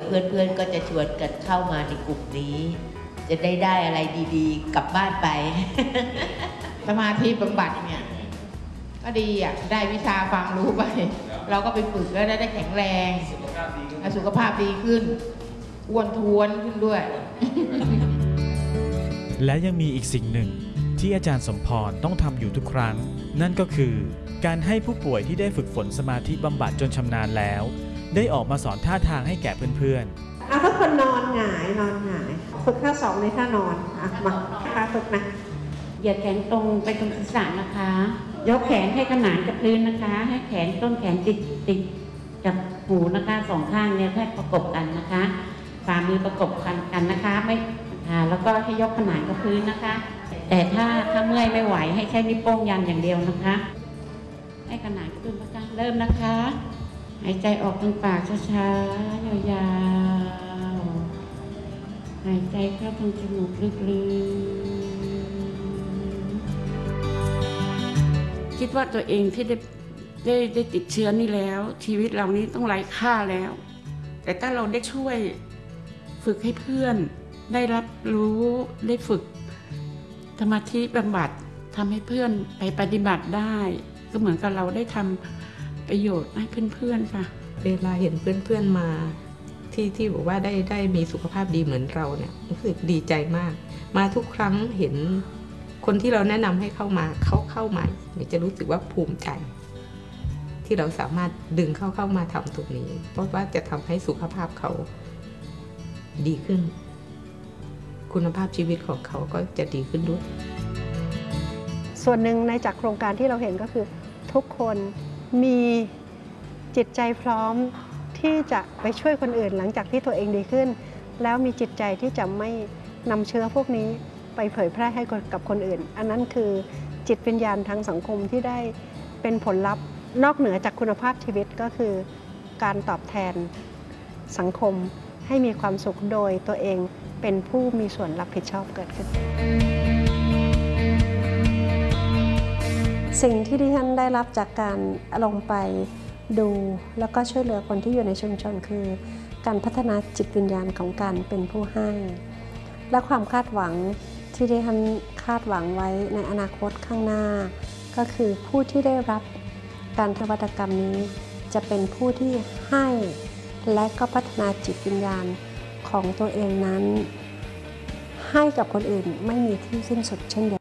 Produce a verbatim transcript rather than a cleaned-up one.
เพื่อนๆก็จะชวนกันเข้ามาในกลุ่มนี้จะได้ได้อะไรดีๆกลับบ้านไปสมาธิบำบัดเนี่ยก็ดีอ่ะได้วิชาความรู้ไปเราก็ไปฝึกแล้วได้แข็งแรงสุขภาพดีขึ้นอ้วนท้วนขึ้นด้วยและยังมีอีกสิ่งหนึ่งที่อาจารย์สมพรต้องทำอยู่ทุกครั้งนั่นก็คือการให้ผู้ป่วยที่ได้ฝึกฝนสมาธิบำบัดจนชำนาญแล้วได้ออกมาสอนท่าทางให้แก่เพื่อนๆอ่ะทุกคนนอนหงายนอนหงายฝึกท่าสองในท่านอนอ่ะมาท่าฝึกนะเหยียดแขนตรงไปตรงศีรษะนะคะยกแขนให้ขนานกับพื้นนะคะให้แขนต้นแขนติดติดกับหูนะคะสองข้างเนี่ยให้ประกบกันนะคะฝ่ามือประกบกันกันนะคะไม่อ่าแล้วก็ให้ยกขนานกับพื้นนะคะแต่ถ้าถ้าเมื่อยไม่ไหวให้ใช้นิ้วโป้งยันอย่างเดียวนะคะให้ขนานกับพื้นนะคะเริ่มนะคะหายใจออกทางปากช้าๆยาวๆหายใจเข้าทางจมูกลึกๆคิดว่าตัวเองที่ได้ได้ได้ติดเชื้อนี่แล้วชีวิตเรานี้ต้องไร้ค่าแล้วแต่ถ้าเราได้ช่วยฝึกให้เพื่อนได้รับรู้ได้ฝึกสมาธิบำบัดทำให้เพื่อนไปปฏิบัติได้ก็เหมือนกับเราได้ทำประโยชน์ให้เพื่อนๆค่ะเวลาเห็นเพื่อนๆมาที่ที่บอกว่าได้ได้มีสุขภาพดีเหมือนเราเนี่ยรู้สึกดีใจมากมาทุกครั้งเห็นคนที่เราแนะนำให้เข้ามาเขาเข้ามาเนี่ยจะรู้สึกว่าภูมิใจที่เราสามารถดึงเข้าเข้ามาทำตรงนี้เพราะว่าจะทำให้สุขภาพเขาดีขึ้นคุณภาพชีวิตของเขาก็จะดีขึ้นด้วยส่วนหนึ่งในจากโครงการที่เราเห็นก็คือทุกคนมีจิตใจพร้อมที่จะไปช่วยคนอื่นหลังจากที่ตัวเองดีขึ้นแล้วมีจิตใจที่จะไม่นำเชื้อพวกนี้ไปเผยแพร่ให้กับคนอื่นอันนั้นคือจิตวิญญาณทางสังคมที่ได้เป็นผลลัพธ์นอกเหนือจากคุณภาพชีวิตก็คือการตอบแทนสังคมให้มีความสุขโดยตัวเองเป็นผู้มีส่วนรับผิดชอบเกิดขึ้นสิ่งที่ดิฉันได้รับจากการลงไปดูแล้วก็ช่วยเหลือคนที่อยู่ในชุมชนคือการพัฒนาจิตวิญญาณของการเป็นผู้ให้และความคาดหวังที่ดิฉันคาดหวังไว้ในอนาคตข้างหน้าก็คือผู้ที่ได้รับการนวัตกรรมนี้จะเป็นผู้ที่ให้และก็พัฒนาจิตวิญญาณของตัวเองนั้นให้กับคนอื่นไม่มีที่สิ้นสุดเช่นเดียวกัน